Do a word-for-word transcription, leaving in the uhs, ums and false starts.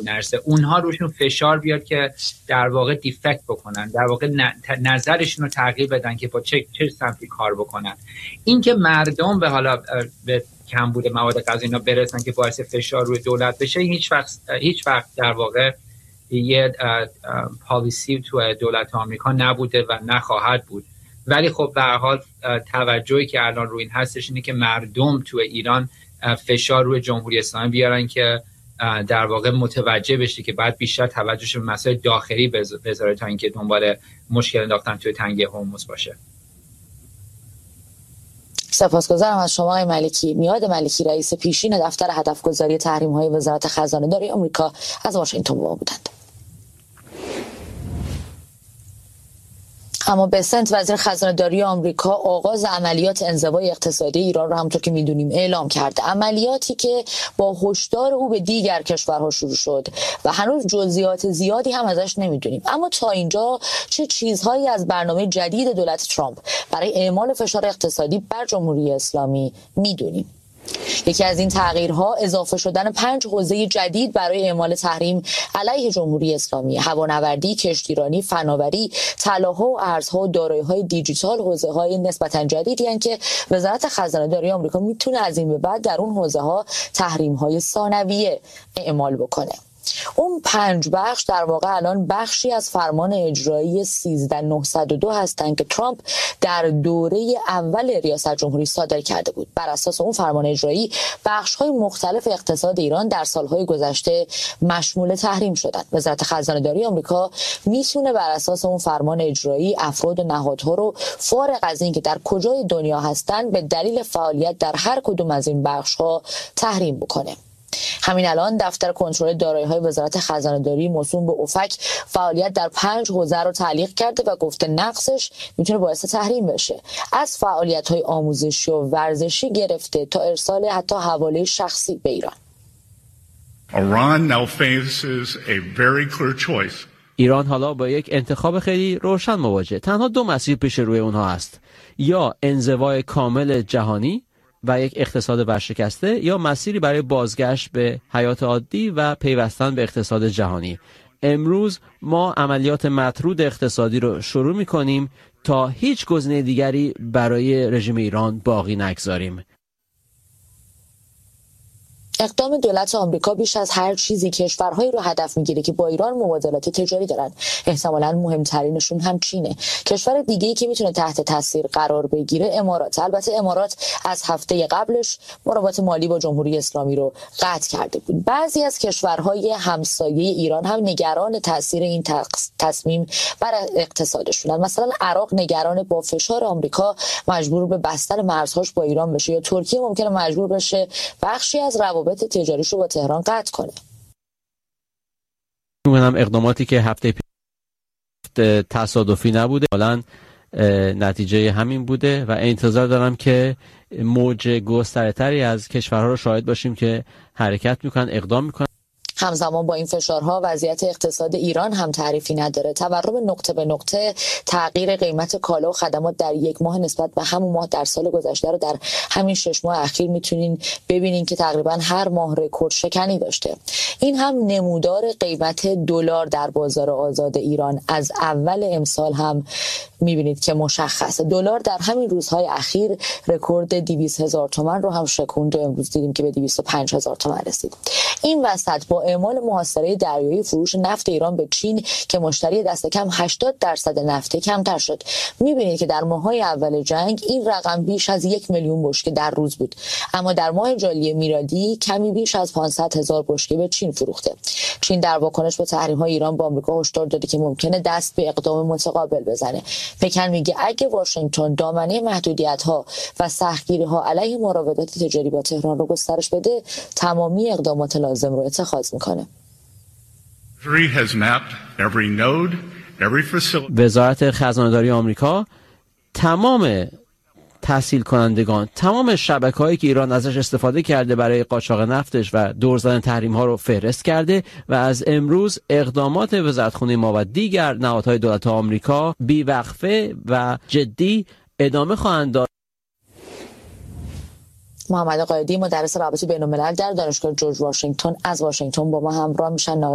نرسه، اونها روشون فشار بیاد که در واقع دیفکت بکنن، در واقع نظرشون رو تغییر بدن که با چه چه سمتی کار بکنن. این که مردم به حالا به کمبود مواد غذایی اینا برسن که باعث فشار روی دولت بشه، هیچ وقت هیچ وقت در واقع یه پالیسی تو دولت آمریکا نبوده و نخواهد بود. ولی خب به هر حال توجهی که الان روی این هستش اینه که مردم تو ایران فشار روی جمهوری اسلامی بیارن که در واقع متوجه بشه که باید بیشتر توجهش به مسائل داخلی بذاره تا اینکه دنبال مشکل انداختن توی تنگه هرمز باشه. سپاسگزارم از شما آقای ملکی. میاد ملکی رئیس پیشین دفتر هدفگذاری تحریم‌های وزارت خزانه‌داری آمریکا از واشنگتن با ما بودند. اما بسنت وزیر خزانه‌داری آمریکا آغاز عملیات انزوای اقتصادی ایران را همونطور که میدونیم اعلام کرده. عملیاتی که با هشدار او به دیگر کشورها شروع شد و هنوز جزئیات زیادی هم ازش نمیدونیم. اما تا اینجا چه چیزهایی از برنامه جدید دولت ترامپ برای اعمال فشار اقتصادی بر جمهوری اسلامی میدونیم؟ یکی از این تغییرها اضافه شدن پنج حوزه جدید برای اعمال تحریم علیه جمهوری اسلامی: هوانوردی، کشتیرانی، فناوری، طلاها و ارزها و دارایی‌های دیجیتال. حوزه‌های نسبتاً جدیدی هستند که وزارت خزانه‌داری آمریکا میتونه از این به بعد در اون حوزه‌ها تحریم‌های ثانویه اعمال بکنه. اون پنج بخش در واقع الان بخشی از فرمان اجرایی سیزده هزار و نهصد و دو هستند که ترامپ در دوره اول ریاست جمهوری صادر کرده بود. بر اساس اون فرمان اجرایی بخش‌های مختلف اقتصاد ایران در سالهای گذشته مشمول تحریم شدند. وزارت خزانه‌داری آمریکا میتونه بر اساس اون فرمان اجرایی افراد و نهادها رو فارغ از اینکه در کجای دنیا هستند به دلیل فعالیت در هر کدوم از این بخش‌ها تحریم بکنه. همین الان دفتر کنترل دارایی‌های وزارت خزانه‌داری موسوم به اوفک فعالیت در پنج حوزه رو تعلیق کرده و گفته نقصش میتونه باعث تحریم بشه، از فعالیت‌های آموزشی و ورزشی گرفته تا ارسال حتی حواله شخصی به ایران. Iran now faces a very clear choice. ایران حالا با یک انتخاب خیلی روشن مواجهه. تنها دو مسیر پیش روی اونها هست: یا انزوای کامل جهانی و یک اقتصاد ورشکسته، یا مسیری برای بازگشت به حیات عادی و پیوستن به اقتصاد جهانی. امروز ما عملیات مطرود اقتصادی رو شروع می‌کنیم تا هیچ گزینه دیگری برای رژیم ایران باقی نگذاریم. اقدام دولت آمریکا بیش از هر چیزی کشورهایی رو هدف میگیره که با ایران مبادلات تجاری دارن. احتمالاً مهمترینشون هم چینه. کشور دیگه‌ای که میتونه تحت تاثیر قرار بگیره امارات. البته امارات از هفته قبلش مراودات مالی با جمهوری اسلامی رو قطع کرده بود. بعضی از کشورهای همسایه ایران هم نگران تاثیر این تصمیم بر اقتصادشونن. مثلا عراق نگران با فشار آمریکا مجبور به بستن مرزهاش با ایران بشه، یا ترکیه ممکنه مجبور بشه بخشی از روابط تجاریش رو با تهران قطع کنه. می‌گم اقداماتی که هفته پیش تصادفی نبوده، حالا نتیجه همین بوده و انتظار دارم که موج گستره‌تری از کشورها رو شاهد باشیم که حرکت میکنن، اقدام میکنن. همزمان با این فشارها وضعیت اقتصاد ایران هم تعریفی نداره. تورم نقطه به نقطه، تغییر قیمت کالا و خدمات در یک ماه نسبت به همون ماه در سال گذشته رو در همین شش ماه اخیر میتونین ببینین که تقریبا هر ماه رکورد شکنی داشته. این هم نمودار قیمت دلار در بازار آزاد ایران از اول امسال هم میبینید که مشخصه. دلار در همین روزهای اخیر رکورد دویست هزار تومان رو هم شکوند و امروز دیدیم که به دویست و پنج هزار تومان رسید. این وسط با اعمال محاصره دریایی فروش نفت ایران به چین که مشتری دست کم هشتاد درصد نفت کمتر شد. میبینید که در ماه‌های اول جنگ این رقم بیش از یک میلیون بشکه در روز بود، اما در ماه ژوئیه میلادی کمی بیش از پانصد هزار بشکه به چین فروخته. چین در واکنش به تحریم‌های ایران با آمریکا هشدار داده که ممکنه دست به اقدام متقابل بزنه. پکن میگه اگه واشنگتن دامنه محدودیت‌ها و سختگیری‌ها علیه مراودات تجاری با تهران رو گسترش بده، تمامی اقدامات لازم رو اتخاذ میکنه. وزارت خزانه‌داری آمریکا تمام تحصیل کنندگان، تمام شبکه‌هایی که ایران ازش استفاده کرده برای قاچاق نفتش و دور زدن تحریم‌ها رو فهرست کرده و از امروز اقدامات وزارتخونه ما و دیگر نهادهای دولت آمریکا بی‌وقفه و جدی ادامه خواهند داد. محمد قائدی مدرس روابط بین‌الملل در دانشگاه جورج واشنگتن از واشنگتن با ما همراه میشن.